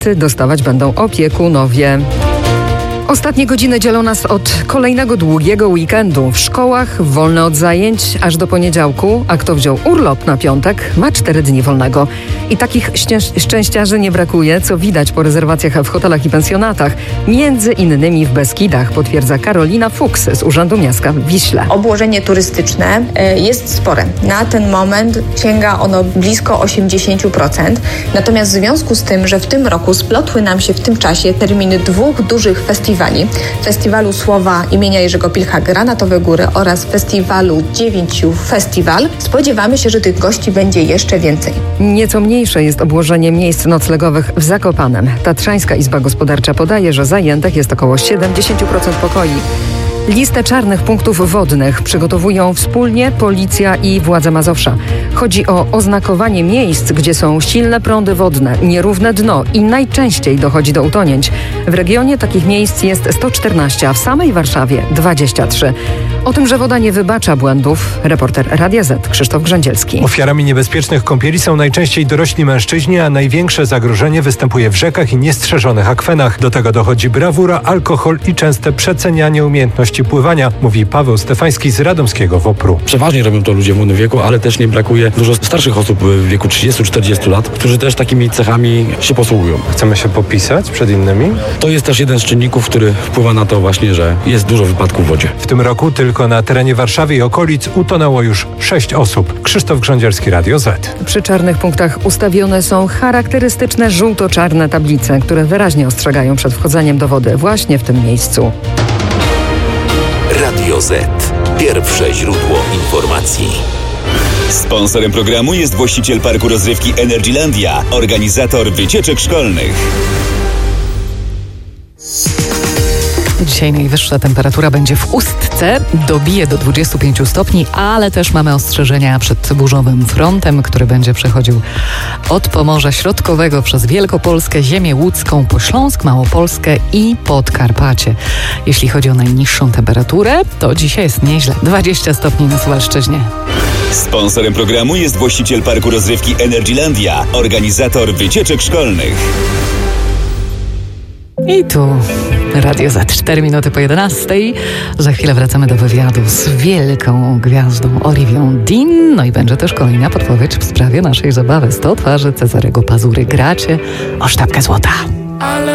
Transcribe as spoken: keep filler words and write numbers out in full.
dostawać będą opiekunowie. Ostatnie godziny dzielą nas od kolejnego długiego weekendu. W szkołach wolne od zajęć aż do poniedziałku, a kto wziął urlop na piątek, ma cztery dni wolnego. I takich szczę- szczęściarzy nie brakuje, co widać po rezerwacjach w hotelach i pensjonatach. Między innymi w Beskidach, potwierdza Karolina Fuchs z Urzędu Miasta w Wiśle. Obłożenie turystyczne jest spore. Na ten moment sięga ono blisko osiemdziesiąt procent. Natomiast w związku z tym, że w tym roku splotły nam się w tym czasie terminy dwóch dużych festiwali, Festiwalu Słowa imienia Jerzego Pilcha Granatowe Góry oraz Festiwalu Dziewięciu Festiwal, spodziewamy się, że tych gości będzie jeszcze więcej. Nieco mniejsze jest obłożenie miejsc noclegowych w Zakopanem. Tatrzańska Izba Gospodarcza podaje, że zajętych jest około siedemdziesiąt procent pokoi. Listę czarnych punktów wodnych przygotowują wspólnie policja i władze Mazowsza. Chodzi o oznakowanie miejsc, gdzie są silne prądy wodne, nierówne dno i najczęściej dochodzi do utonięć. W regionie takich miejsc jest sto czternaście, a w samej Warszawie dwadzieścia trzy. O tym, że woda nie wybacza błędów, reporter Radia Z Krzysztof Grzędzielski. Ofiarami niebezpiecznych kąpieli są najczęściej dorośli mężczyźni, a największe zagrożenie występuje w rzekach i niestrzeżonych akwenach. Do tego dochodzi brawura, alkohol i częste przecenianie umiejętności pływania, mówi Paweł Stefański z Radomskiego WOPR-u. Przeważnie robią to ludzie w młodym wieku, ale też nie brakuje dużo starszych osób w wieku trzydziestu czterdziestu lat, którzy też takimi cechami się posługują. Chcemy się popisać przed innymi? To jest też jeden z czynników, który wpływa na to właśnie, że jest dużo wypadków w wodzie. W tym roku tylko na terenie Warszawy i okolic utonęło już sześć osób. Krzysztof Grzędzielski, Radio Z. Przy czarnych punktach ustawione są charakterystyczne żółto-czarne tablice, które wyraźnie ostrzegają przed wchodzeniem do wody właśnie w tym miejscu. Radio Z. Pierwsze źródło informacji. Sponsorem programu jest właściciel parku rozrywki Energylandia, organizator wycieczek szkolnych. Dzisiaj najwyższa temperatura będzie w Ustce, dobije do dwudziestu pięciu stopni, ale też mamy ostrzeżenia przed burzowym frontem, który będzie przechodził od Pomorza Środkowego przez Wielkopolskę, ziemię łódzką, po Śląsk, Małopolskę i Podkarpacie. Jeśli chodzi o najniższą temperaturę, to dzisiaj jest nieźle, dwadzieścia stopni na Suwalszczyźnie. Sponsorem programu jest właściciel parku rozrywki Energylandia, organizator wycieczek szkolnych. I tu Radio Z, cztery minuty po jedenastej. Za chwilę wracamy do wywiadu z wielką gwiazdą Oliwią Dean. No i będzie też kolejna podpowiedź w sprawie naszej zabawy sto twarzy Cezarego Pazury. Gracie o sztabkę złota.